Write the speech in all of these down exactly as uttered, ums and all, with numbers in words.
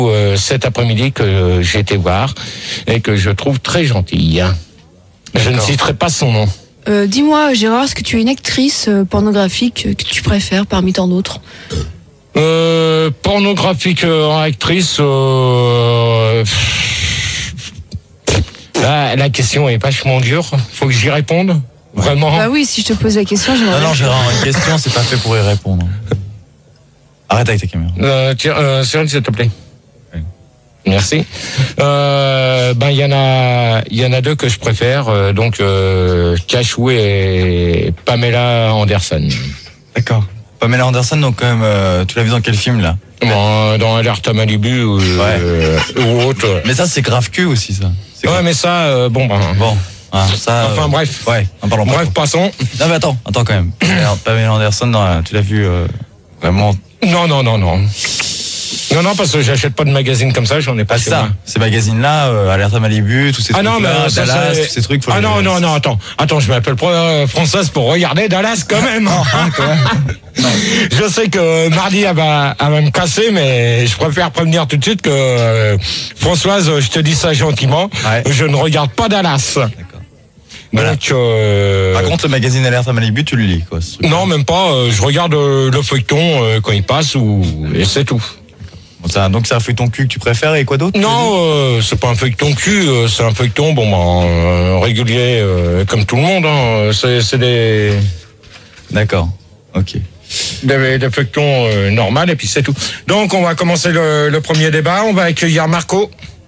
euh, cet après-midi que j'ai été voir et que je trouve très gentille. Je ne citerai pas son nom. Euh, dis-moi, Gérard, est-ce que tu es une actrice euh, pornographique que tu préfères parmi tant d'autres? Euh, pornographique euh, actrice. Euh, là, la question est vachement dure. Faut que j'y réponde. Vraiment. Bah oui, si je te pose la question, j'aimerais. Non, non, Gérard, une question, c'est pas fait pour y répondre. Arrête avec ta caméra. Euh, tiens, euh, Cyril, s'il te plaît. Merci. Euh, ben il y en a, il y en a deux que je préfère, euh, donc euh, Cachou et Pamela Anderson. D'accord. Pamela Anderson, donc quand même, euh, tu l'as vu dans quel film là? Bon, dans Alerte à Malibu ou, ouais. euh, ou autre. Mais ça, c'est grave cul aussi, ça. Ouais, grave. Mais ça, euh, bon, ben. Bon. Ah, ça, enfin euh, bref. Ouais. En parlant bref, pas. passons. Non mais attends, attends quand même. Pamela Anderson, non, tu l'as vu euh, vraiment? Non, non, non, non. Non, non, parce que j'achète pas de magazines comme ça, j'en ai pas. Ah, chez ça, moi. Ces magazines-là, euh, Alerte à Malibu, tous ces ah trucs-là, non, mais ça, Dallas, c'est... tous ces trucs. Faut ah les... non, non, non, attends, attends, je m'appelle euh, Françoise pour regarder Dallas quand même. non, quand même. Non. Je sais que mardi elle va, elle va me casser, mais je préfère prévenir tout de suite que euh, Françoise, je te dis ça gentiment, ouais. Je ne regarde pas Dallas. D'accord. Voilà. Donc, euh... Par contre, le magazine Alerte à Malibu, tu le lis, quoi. Ce non, même pas. Euh, je regarde euh, le feuilleton euh, quand il passe, ou et c'est tout. Bon, ça, donc c'est un feuilleton cul que tu préfères et quoi d'autre? Non, euh, c'est pas un feuilleton cul, euh, c'est un feuilleton bon ben euh, régulier euh, comme tout le monde. Hein. C'est, c'est des. D'accord. Ok. Des, des feuilletons euh, normaux et puis c'est tout. Donc on va commencer le, le premier débat. On va accueillir Marco.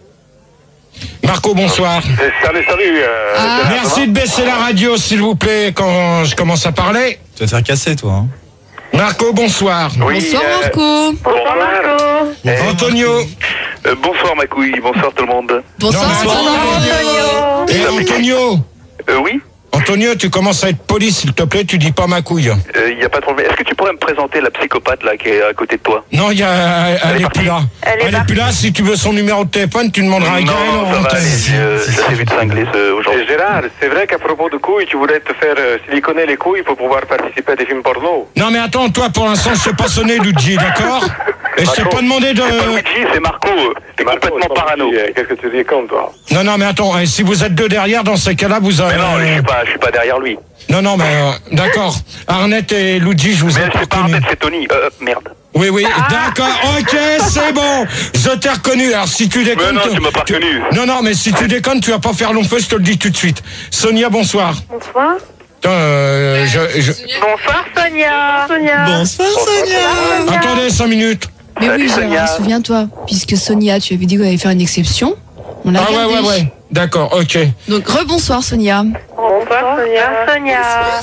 Marco, bonsoir. Euh, salut, salut. Euh, ah, merci de baisser la radio, s'il vous plaît, quand je commence à parler. Tu vas te faire casser, toi. Hein. Marco, bonsoir. Oui, bonsoir, euh, Marco. Bonsoir, Marco. Euh, Antonio. Euh, bonsoir, ma couille. Bonsoir, tout le monde. Bonsoir, non, Antonio. Et Antonio. Euh, oui. Antonio, tu commences à être poli, s'il te plaît, tu dis pas ma couille. Il euh, n'y a pas de problème. Est-ce que tu pourrais me présenter la psychopathe là qui est à côté de toi? Non, il y a, elle, elle est, est plus là. Elle est, elle est plus là. Si tu veux son numéro de téléphone, tu demanderas à Gaël. Non, non, ça va. J'ai vu de cingler ce aujourd'hui. Gérard, c'est vrai qu'à propos de couilles, tu voulais te faire euh, siliconer les couilles pour pouvoir participer à des films porno. Non, mais attends, toi, pour l'instant, je t'ai pas sonné, Luigi, d'accord? Et je t'ai pas demandé de... C'est pas Luigi, c'est Marco. T'es complètement parano. Qu'est-ce que tu dis comme toi? Non, non, mais attends, si vous êtes deux derrière, dans ces cas-là, vous avez... Mais non, je suis pas, je suis pas derrière lui. Non, non, mais euh, d'accord. Arnett et Luigi, je vous ai pas reconnu. Mais c'est pas Arnett, c'est Tony. Euh, merde. Oui, oui, ah. D'accord, ok, c'est bon. Je t'ai reconnu. Alors, si tu déconnes... Mais non, tu m'as pas reconnu. Non, non, mais si tu déconnes, tu vas pas faire long feu, je te le dis tout de suite. Sonia, bonsoir. Bonsoir. Euh, je, je... Bonsoir, Sonia. Sonia. Bonsoir, Sonia. Sonia. Attendez cinq minutes. Mais oui, Gérard, souviens-toi, puisque Sonia, tu avais dit qu'on allait faire une exception. On a ah regardé. ouais, ouais, ouais. D'accord, ok. Donc, rebonsoir, Sonia. Bonsoir, Sonia. Sonia. Bonsoir,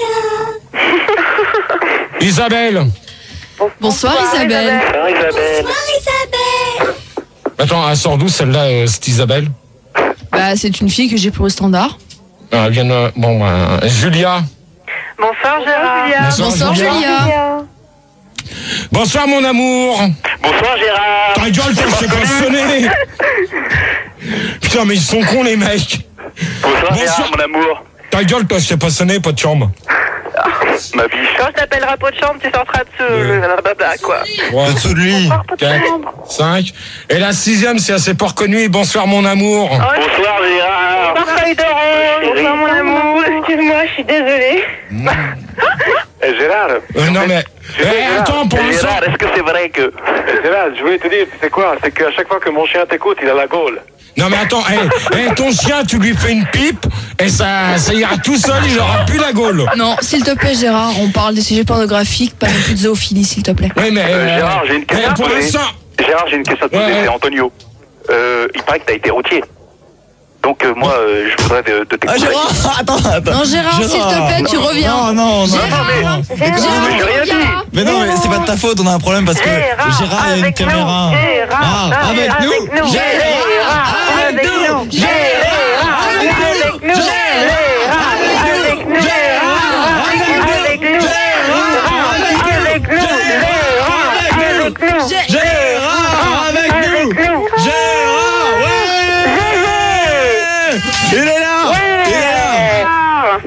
Sonia. Isabelle. Bonsoir, Bonsoir Isabelle. Bonsoir, Isabelle. Bonsoir, Isabelle. Attends, elle sort d'où celle-là, euh, cette Isabelle? Bah, c'est une fille que j'ai pour le standard. Ah, elle vient de... Bon, euh, Julia. Bonsoir, Gérard. Bonsoir, Bonsoir Julia. Julia. Bonsoir, mon amour. Bonsoir, Gérard. Ta gueule, toi, je t'ai pas sonné. Putain, mais ils sont cons, les mecs. Bonsoir, Bonsoir. Gérard, mon amour. Ta gueule, toi, je t'ai pas sonné, pas de chambre. Ma biche. Quand je t'appellerai pot de chambre, tu sortiras dessous le blabla, quoi. Ouais. Dessous de lui. quatre, cinq. Et la sixième, c'est assez pas reconnu. Bonsoir, mon amour. Oh, bonsoir, Gérard. Bonsoir, feuille d'orange. Bonsoir, mon amour. Excuse-moi, je suis désolée. Mmh. Eh, Gérard. Euh, non, mais... Eh, attends, pour l'instant... Gérard, est-ce que c'est vrai que... Gérard, je voulais te dire, tu sais quoi? C'est qu'à chaque fois que mon chien t'écoute, il a la gaule. Non, mais attends, hey, hey, ton chien, tu lui fais une pipe, et ça, ça ira tout seul, il aura plus la gaule. Non, s'il te plaît, Gérard, on parle des sujets pornographiques, pas non plus de zoophilie, s'il te plaît. Oui, mais... Euh, Euh, Gérard, j'ai une question à te pour poser. l'instant... Gérard, j'ai une question à te poser, Ouais. c'est Antonio. Euh, il paraît que t'as été routier. Donc, euh, moi, euh, je voudrais de, de tes Ah, conseils. Gérard, attends, attends. Non, Gérard, s'il te plaît, tu reviens. Non, non, non. Gérard, non. Gérard, j'ai rien reviens. dit. Mais non, mais c'est pas de ta faute, on a un problème parce que Gérard, Gérard, il y a une avec nous. caméra. Gérard, Ah, avec nous. avec nous. Gérard, avec nous. Gérard, avec nous. Gérard, avec nous. Gérard, avec nous. Gérard, avec nous. Gérard, avec nous. Gérard, avec nous. Gérard, ouais. Il est là. Il est là. Allez,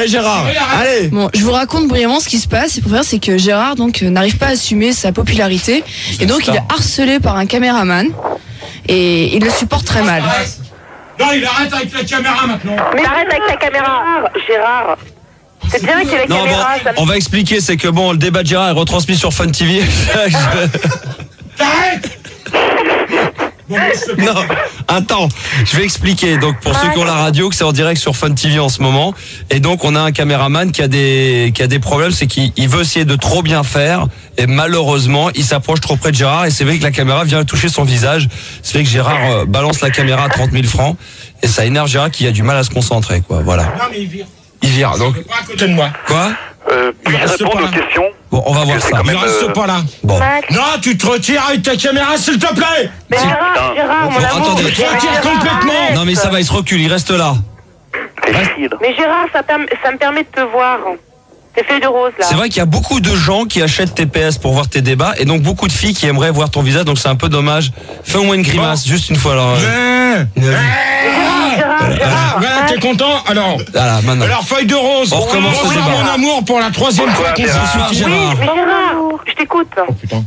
Allez Gérard, allez. Bon, je vous raconte brièvement ce qui se passe. Et pour faire, c'est que Gérard donc euh, n'arrive pas à assumer sa popularité et donc il est harcelé par un caméraman et il le supporte très mal. Non, il arrête avec la caméra maintenant. Mais arrête avec la caméra, Gérard. C'est bien qu'il y ait la Non, caméra. bon, on va expliquer, c'est que bon, le débat de Gérard est retransmis sur Fun T V. Arrête. Non, attends, je vais expliquer. Donc pour ceux qui ont la radio, que c'est en direct sur Fun T V en ce moment, et donc on a un caméraman qui a des qui a des problèmes, c'est qu'il il veut essayer de trop bien faire, et malheureusement il s'approche trop près de Gérard, et c'est vrai que la caméra vient toucher son visage. C'est vrai que Gérard euh, balance la caméra à trente mille francs, et ça énerve Gérard qui a du mal à se concentrer, quoi. Voilà. Non, mais il vire. Il vire. Donc Pas à côté de moi. quoi? Euh, puis-je reste répondre pas aux là. questions? Bon, on va voir C'est ça. quand Il même, reste euh, pas là. Bon. Max. Non, tu te retires avec ta caméra, s'il te plaît. Mais Putain. Gérard, Gérard, mon Bon, amour. attendez. mais Tu te retires Gérard, complètement. arrête. Non mais ça va, il se recule, il reste là. C'est facile. Mais Gérard, ça, perm- ça me permet de te voir. Tes feuilles de rose, là. C'est vrai qu'il y a beaucoup de gens qui achètent tes P S pour voir tes débats, et donc beaucoup de filles qui aimeraient voir ton visage, donc c'est un peu dommage. Fais-moi une grimace, juste une fois alors. euh. Mais... Euh, Gérard, Gérard, Ah, voilà, t'es content? Alors, Voilà, maintenant. alors feuille de rose. On recommence le Bonsoir, débat. mon amour, pour la troisième fois qu'on Gérard. se soutient. Gérard. mais Gérard, je t'écoute. Putain.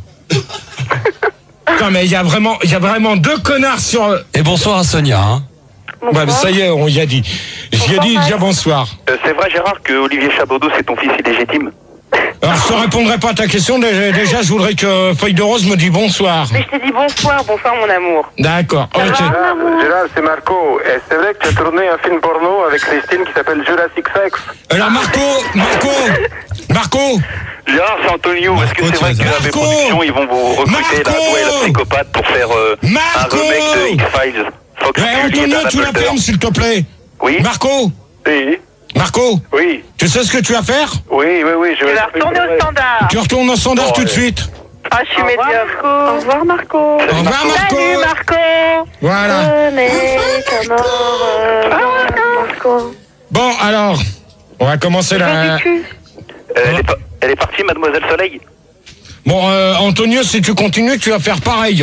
Putain, mais il y a vraiment, il y a vraiment deux connards sur. Et bonsoir à Sonia. Hein. Ouais, mais ça y est, on y a dit. J'y ai dit déjà bonsoir. Euh, c'est vrai, Gérard, que Olivier Chabaudot, c'est ton fils illégitime? Alors, je te répondrai pas à ta question. Déjà, déjà, je voudrais que Feuille de Rose me dise bonsoir. Mais je t'ai dit bonsoir, bonsoir, mon amour. D'accord, ok. va Gérard, c'est Marco. Et c'est vrai que tu as tourné un film porno avec Christine qui s'appelle Jurassic Sex. Alors, Marco, Marco, Marco, Gérard, c'est Antonio. Est-ce que c'est vrai que la Marco. production, ils vont vous recruter Marco. là, toi et la psychopathe, pour faire euh, un Marco. remake de X-Files? Fox Ouais, Scully Antonio, est un tu la Appleton. fermes, s'il te plaît. Oui. Marco, Oui, Marco, oui, tu sais ce que tu vas faire? oui, oui, oui. Je Tu vas retourner au standard. Tu retournes au standard Bon, tout de ouais. suite. Ah, je suis médiocre. Au revoir, Marco. Au revoir, Marco. Salut, Marco. Voilà. Venez, comment, euh, Marco. Bon, alors, on va commencer la... Du cul. Euh, elle, est pas- elle est partie, Mademoiselle Soleil? Bon, euh, Antonio, si tu continues, tu vas faire pareil.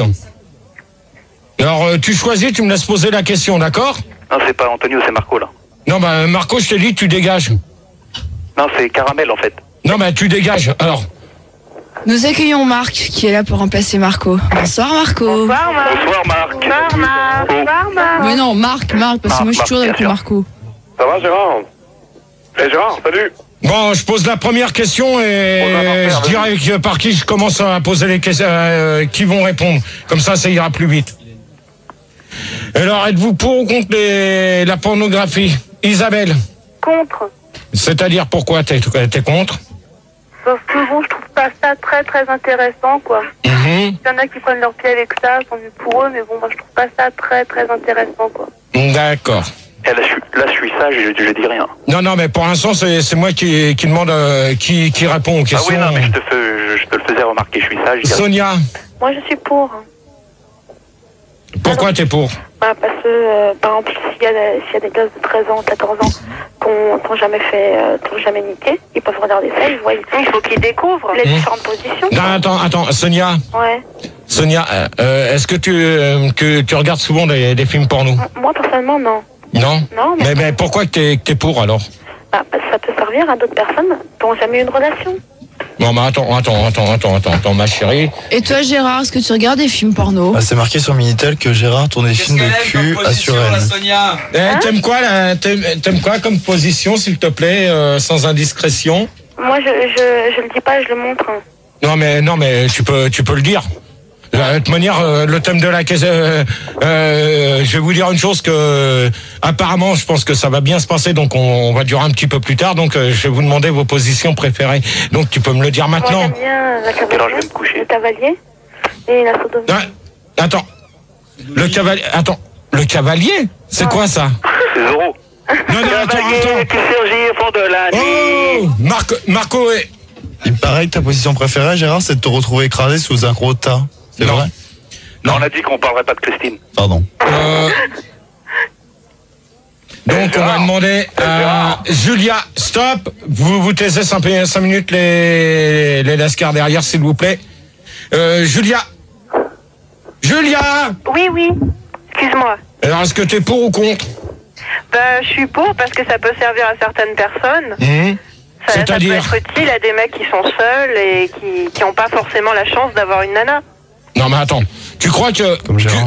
Alors, euh, tu choisis, tu me laisses poser la question, d'accord? Non, c'est pas Antonio, c'est Marco, là. Non, bah, Marco, je te dis, tu dégages. Non, c'est Caramel, en fait. Non, bah, tu dégages. Alors, Nous accueillons Marc qui est là pour remplacer Marco. Bonsoir Marco. Bonsoir, Marc. Bonsoir, Marc. Bonsoir, Marc. Bonsoir, Marc. Mais non, Marc, Marc, parce que Ah, moi je suis Marc, toujours avec bien le sûr. Marco. Ça va, Gérard? Eh, Gérard, salut. bon, je pose la première question et On va en faire, je dirais que par qui je commence à poser les questions, euh, qui vont répondre. Comme ça, ça ira plus vite. Alors, êtes-vous pour ou contre les- la pornographie? Isabelle, Contre. c'est-à-dire pourquoi t'es t'es contre? Parce que bon, je trouve pas ça très très intéressant, quoi. Mhm. Il y en a qui prennent leur pied avec ça, tant mieux pour eux, mais bon, moi je trouve pas ça très très intéressant, quoi. D'accord. Eh, là, je suis, là, je suis sage et je, je dis rien. Non, non, mais pour l'instant, c'est c'est moi qui, qui demande, euh, qui, qui répond aux Ah questions. oui, non, mais je te, fais, je, je te le faisais remarquer, je suis sage. je dis rien. Sonia, Moi je suis pour. pourquoi t'es pour? Bah, parce que, euh, par exemple, s'il y, a des- s'il y a des gosses de treize ans, quatorze ans, qui n'ont jamais fait, euh, qui ont jamais niqué, ils peuvent regarder ça, ils voient. Il faut qu'ils découvrent les Mmh. différentes positions. Non, attends, attends, Sonia, Ouais. Sonia, euh, euh, est-ce que tu, euh, que tu regardes souvent des, des films porno? Moi personnellement, non. Non? Non, mais, Mais, mais pourquoi que t'es que t'es pour alors? bah, parce que ça peut servir à d'autres personnes qui n'ont jamais eu une relation. Non, mais attends, attends, attends, attends, attends, attends, ma chérie. Et toi Gérard, est-ce que tu regardes des films porno? Bah, c'est marqué sur Minitel que Gérard tourne des films de cul à Suresnes. Sonia? Eh, t'aimes quoi, là, t'aimes, t'aimes quoi comme position, s'il te plaît, euh, sans indiscrétion? Moi, je, je, je le dis pas, je le montre. Non, mais, non, mais tu peux, tu peux le dire. De toute manière, euh, le thème de la question, euh, euh, je vais vous dire une chose que, apparemment, je pense que ça va bien se passer, donc on, on va durer un petit peu plus tard, donc euh, je vais vous demander vos positions préférées. Donc tu peux me le dire Moi, maintenant. j'aime bien la Alors, je cavalier, vais me coucher. le cavalier et la sodomie. Ouais, attends, le cavalier, attends, le cavalier, c'est quoi ça? C'est Zoro. Non, non, attends, attends. qui surgit au fond de la Oh, Marco, Marco, est- Il paraît que ta position préférée, Gérard, c'est de te retrouver écrasé sous un gros tas. C'est Non. vrai? Non, on a dit qu'on parlerait pas de Christine. Pardon. Euh, donc on va demander à Julia, stop, vous vous taisez cinq, cinq minutes les, les lascars derrière s'il vous plaît. Euh, Julia, Julia, Oui, oui. Excuse-moi. alors est-ce que t'es pour ou contre? Bah, je suis pour parce que ça peut servir à certaines personnes. Mmh. Ça, ça peut C'est-à-dire être utile à des mecs qui sont seuls et qui qui n'ont pas forcément la chance d'avoir une nana. Non mais attends, tu crois que... Comme Gérard.